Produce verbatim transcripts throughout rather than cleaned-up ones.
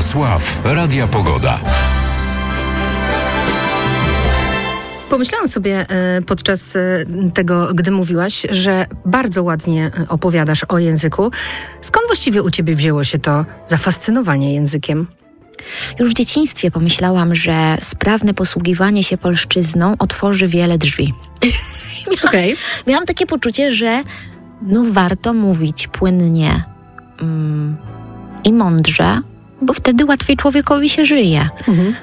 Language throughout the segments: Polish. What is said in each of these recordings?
Aleja Sław Radia Pogoda. Pomyślałam sobie podczas tego, gdy mówiłaś, że bardzo ładnie opowiadasz o języku. Skąd właściwie u ciebie wzięło się to zafascynowanie językiem? Już w dzieciństwie pomyślałam, że sprawne posługiwanie się polszczyzną otworzy wiele drzwi. Okej. Miałam takie poczucie, że no warto mówić płynnie mm, i mądrze, bo wtedy łatwiej człowiekowi się żyje. Mhm.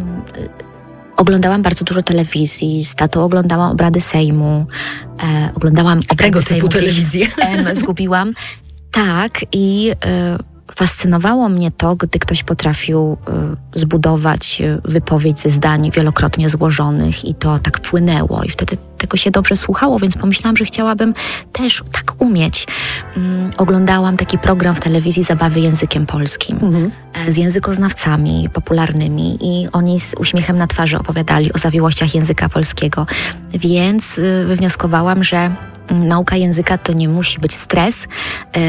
Oglądałam bardzo dużo telewizji, z tatą oglądałam obrady Sejmu, e, oglądałam obrady tego Sejmu, typu telewizję. Em, zgubiłam. Tak, i e, fascynowało mnie to, gdy ktoś potrafił y, zbudować y, wypowiedź ze zdań wielokrotnie złożonych i to tak płynęło i wtedy tego się dobrze słuchało, więc pomyślałam, że chciałabym też tak umieć. Mm, oglądałam taki program w telewizji Zabawy językiem polskim mhm. e, z językoznawcami popularnymi i oni z uśmiechem na twarzy opowiadali o zawiłościach języka polskiego, więc y, wywnioskowałam, że y, nauka języka to nie musi być stres y,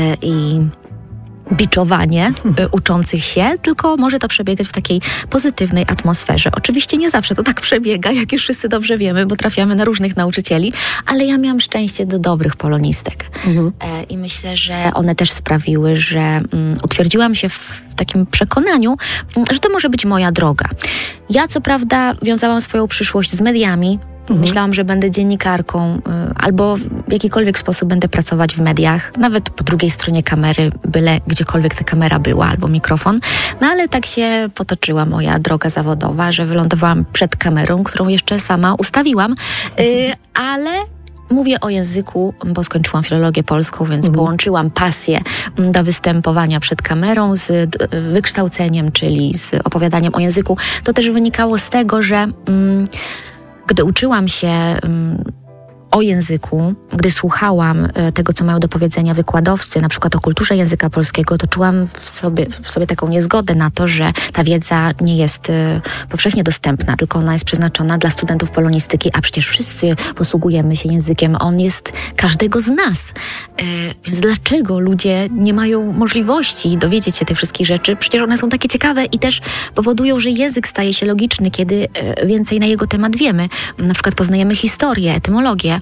i biczowanie y, uczących się, tylko może to przebiegać w takiej pozytywnej atmosferze. Oczywiście nie zawsze to tak przebiega, jak już wszyscy dobrze wiemy, bo trafiamy na różnych nauczycieli, ale ja miałam szczęście do dobrych polonistek. Mhm. E, I myślę, że one też sprawiły, że mm, utwierdziłam się w takim przekonaniu, że to może być moja droga. Ja co prawda wiązałam swoją przyszłość z mediami. Mhm. Myślałam, że będę dziennikarką y, albo w jakikolwiek sposób będę pracować w mediach, nawet po drugiej stronie kamery, byle gdziekolwiek ta kamera była albo mikrofon. No ale tak się potoczyła moja droga zawodowa, że wylądowałam przed kamerą, którą jeszcze sama ustawiłam, y, ale mówię o języku, bo skończyłam filologię polską, więc mhm. połączyłam pasję do występowania przed kamerą z wykształceniem, czyli z opowiadaniem o języku. To też wynikało z tego, że mm, gdy uczyłam się um, o języku, gdy słuchałam y, tego, co mają do powiedzenia wykładowcy, na przykład o kulturze języka polskiego, to czułam w sobie, w sobie taką niezgodę na to, że ta wiedza nie jest y, powszechnie dostępna, tylko ona jest przeznaczona dla studentów polonistyki, a przecież wszyscy posługujemy się językiem, on jest każdego z nas. Y, więc dlaczego ludzie nie mają możliwości dowiedzieć się tych wszystkich rzeczy? Przecież one są takie ciekawe i też powodują, że język staje się logiczny, kiedy y, więcej na jego temat wiemy. Na przykład poznajemy historię, etymologię.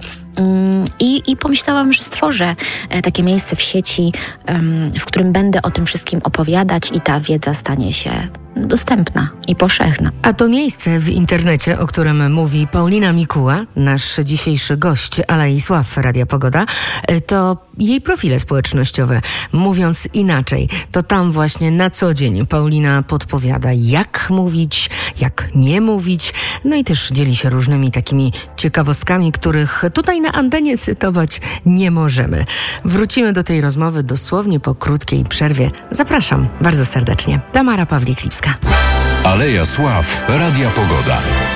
I, I pomyślałam, że stworzę takie miejsce w sieci, w którym będę o tym wszystkim opowiadać i ta wiedza stanie się dostępna i powszechna. A to miejsce w internecie, o którym mówi Paulina Mikuła, nasz dzisiejszy gość Alei Sław Radia Pogoda, to jej profile społecznościowe. Mówiąc inaczej, to tam właśnie na co dzień Paulina podpowiada, jak mówić, jak nie mówić, no i też dzieli się różnymi takimi ciekawostkami, których tutaj na antenie cytować nie możemy. Wrócimy do tej rozmowy dosłownie po krótkiej przerwie. Zapraszam bardzo serdecznie. Tamara Pawlik-Lipska. Aleja Sław Radia Pogoda.